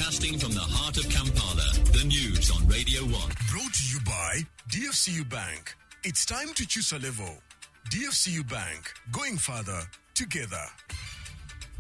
Broadcasting from the heart of Kampala, the news on Radio 1. Brought to you by DFCU Bank. It's time to choose a level. DFCU Bank, going further together.